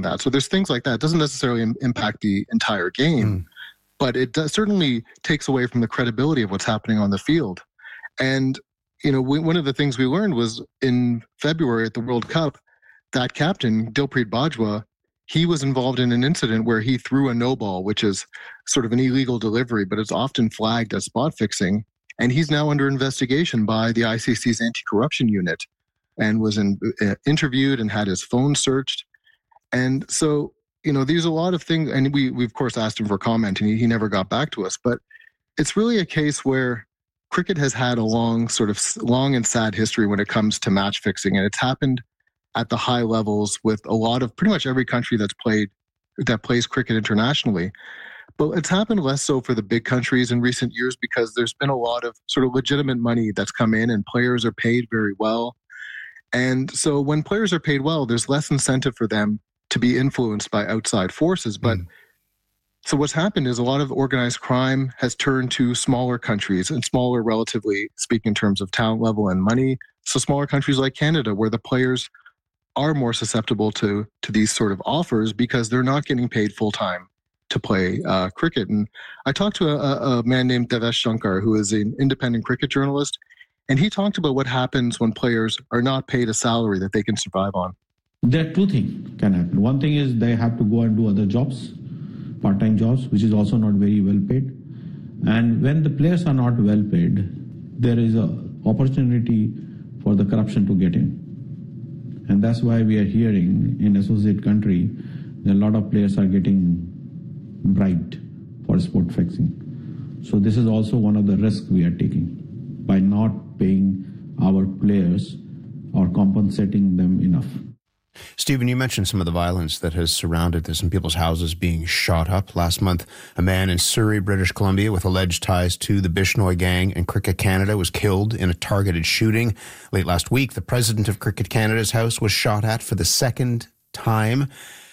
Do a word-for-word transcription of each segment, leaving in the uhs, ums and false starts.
that. So there's things like that. It doesn't necessarily im- impact the entire game, mm. but it does, certainly takes away from the credibility of what's happening on the field. And, you know, we, one of the things we learned was in February at the World Cup, that captain, Dilpreet Bajwa, he was involved in an incident where he threw a no ball, which is sort of an illegal delivery, but it's often flagged as spot fixing. And he's now under investigation by the I C C's anti-corruption unit and was in, uh, interviewed and had his phone searched. And so, you know, there's a lot of things, and we, we of course asked him for comment and he, he never got back to us, but it's really a case where cricket has had a long sort of long and sad history when it comes to match fixing. And it's happened at the high levels with a lot of pretty much every country that's played, that plays cricket internationally. But it's happened less so for the big countries in recent years because there's been a lot of sort of legitimate money that's come in and players are paid very well. And so when players are paid well, there's less incentive for them to be influenced by outside forces. But mm. so what's happened is a lot of organized crime has turned to smaller countries, and smaller relatively speaking in terms of talent level and money. So smaller countries like Canada, where the players are more susceptible to to these sort of offers because they're not getting paid full time to play uh, cricket. And I talked to a, a man named Devesh Shankar, who is an independent cricket journalist, and he talked about what happens when players are not paid a salary that they can survive on. There are two things can happen. One thing is they have to go and do other jobs, part-time jobs, which is also not very well paid. And when the players are not well paid, there is an opportunity for the corruption to get in. And that's why we are hearing in associate country that a lot of players are getting bribed for sport fixing. So this is also one of the risks we are taking by not paying our players or compensating them enough. Stephen, you mentioned some of the violence that has surrounded this, and people's houses being shot up. Last month, a man in Surrey, British Columbia, with alleged ties to the Bishnoi gang and Cricket Canada was killed in a targeted shooting. Late last week, the president of Cricket Canada's house was shot at for the second time.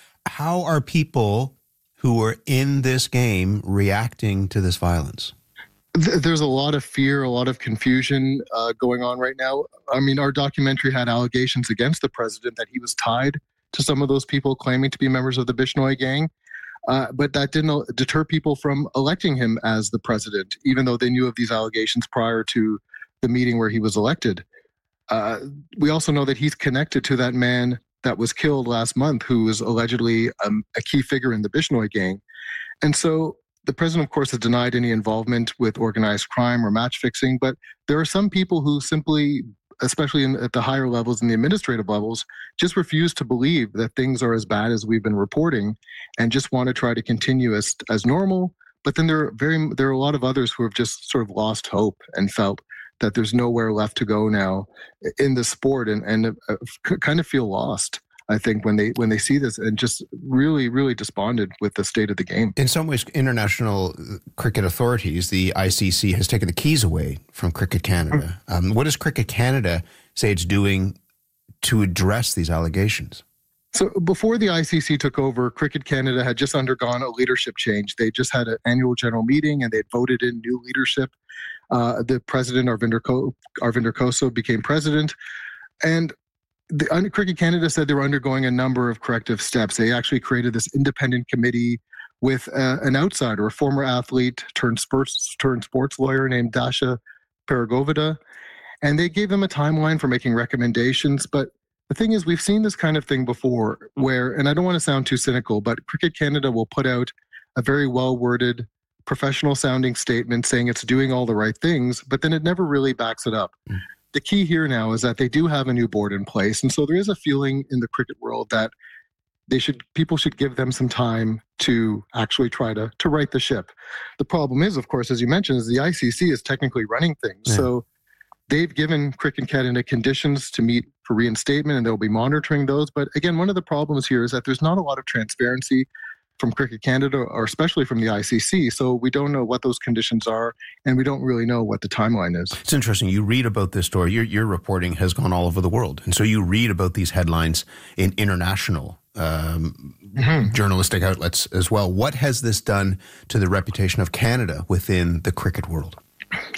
How are people who are in this game reacting to this violence? There's a lot of fear, a lot of confusion uh, going on right now. I mean, our documentary had allegations against the president that he was tied to some of those people claiming to be members of the Bishnoi gang. Uh, but that didn't deter people from electing him as the president, even though they knew of these allegations prior to the meeting where he was elected. Uh, we also know that he's connected to that man that was killed last month, who was allegedly um, a key figure in the Bishnoi gang. And so the president, of course, has denied any involvement with organized crime or match fixing, but there are some people who simply, especially in, at the higher levels and the administrative levels, just refuse to believe that things are as bad as we've been reporting and just want to try to continue as, as normal. But then there are very there are a lot of others who have just sort of lost hope and felt that there's nowhere left to go now in the sport and, and uh, kind of feel lost, I think, when they when they see this, and just really, really despondent with the state of the game. In some ways, international cricket authorities, the I C C, has taken the keys away from Cricket Canada. Um, what does Cricket Canada say it's doing to address these allegations? So before the I C C took over, Cricket Canada had just undergone a leadership change. They just had an annual general meeting and they had voted in new leadership. Uh, the president, Arvinder, Ko- Arvinder Koso, became president. And The, Cricket Canada said they were undergoing a number of corrective steps. They actually created this independent committee with uh, an outsider, a former athlete turned sports, turned sports lawyer named Dasha Paragovida. And they gave them a timeline for making recommendations. But the thing is, we've seen this kind of thing before where, and I don't want to sound too cynical, but Cricket Canada will put out a very well-worded, professional-sounding statement saying it's doing all the right things, but then it never really backs it up. Mm. The key here now is that they do have a new board in place. And so there is a feeling in the cricket world that they should, people should give them some time to actually try to, to right the ship. The problem is, of course, as you mentioned, is the I C C is technically running things. Yeah. So they've given Cricket Canada conditions to meet for reinstatement, and they'll be monitoring those. But again, one of the problems here is that there's not a lot of transparency from Cricket Canada, or especially from the I C C. So we don't know what those conditions are, and we don't really know what the timeline is. It's interesting. You read about this story. Your, your reporting has gone all over the world. And so you read about these headlines in international um, mm-hmm. journalistic outlets as well. What has this done to the reputation of Canada within the cricket world?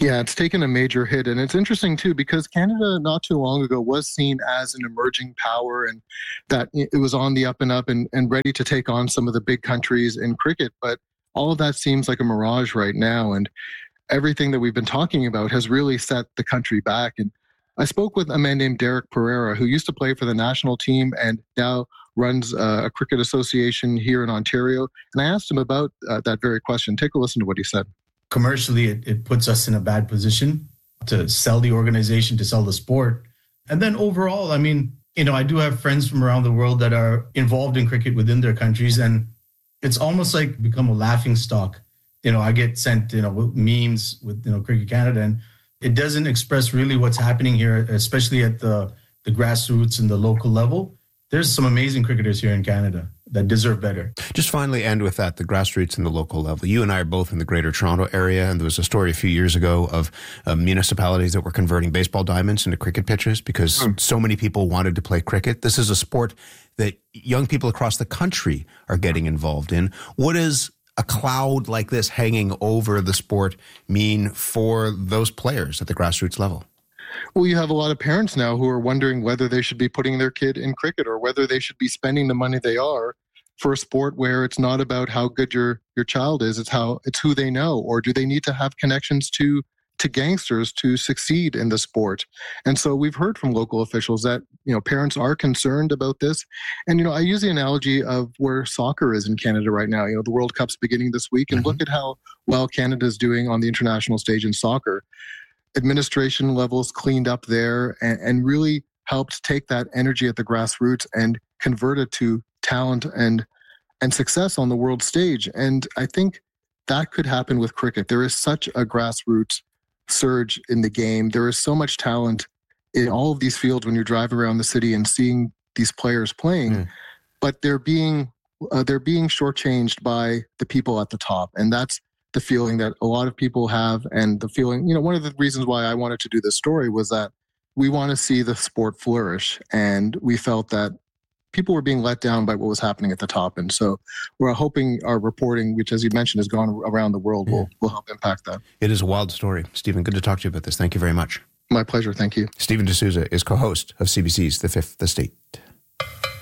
Yeah, it's taken a major hit. And it's interesting, too, because Canada not too long ago was seen as an emerging power and that it was on the up and up and, and ready to take on some of the big countries in cricket. But all of that seems like a mirage right now. And everything that we've been talking about has really set the country back. And I spoke with a man named Derek Pereira, who used to play for the national team and now runs uh, a cricket association here in Ontario. And I asked him about uh, that very question. Take a listen to what he said. Commercially, it, it puts us in a bad position to sell the organization, to sell the sport. And then overall, I mean, you know, I do have friends from around the world that are involved in cricket within their countries, and it's almost like become a laughing stock. You know, I get sent, you know, memes with, you know, Cricket Canada, and it doesn't express really what's happening here, especially at the, the grassroots and the local level. There's some amazing cricketers here in Canada that deserve better. Just finally end with that, the grassroots and the local level. You and I are both in the Greater Toronto area, and there was a story a few years ago of uh, municipalities that were converting baseball diamonds into cricket pitches because mm. so many people wanted to play cricket. This is a sport that young people across the country are getting involved in. What does a cloud like this hanging over the sport mean for those players at the grassroots level? Well, you have a lot of parents now who are wondering whether they should be putting their kid in cricket or whether they should be spending the money they are for a sport where it's not about how good your, your child is, it's how it's who they know, or do they need to have connections to to gangsters to succeed in the sport? And so we've heard from local officials that, you know, parents are concerned about this. And, you know, I use the analogy of where soccer is in Canada right now. You know, the World Cup's beginning this week, and mm-hmm. look at how well Canada is doing on the international stage in soccer. Administration levels cleaned up there and, and really helped take that energy at the grassroots and convert it to talent and and success on the world stage. And I think that could happen with cricket. There is such a grassroots surge in the game. There is so much talent in all of these fields when you're driving around the city and seeing these players playing, mm. but they're being uh, they're being shortchanged by the people at the top. And that's the feeling that a lot of people have. And the feeling, you know, one of the reasons why I wanted to do this story was that we want to see the sport flourish. And we felt that people were being let down by what was happening at the top. And so we're hoping our reporting, which, as you mentioned, has gone around the world, will, will help impact that. It is a wild story. Stephen, good to talk to you about this. Thank you very much. My pleasure. Thank you. Stephen D'Souza is co-host of C B C's The Fifth Estate.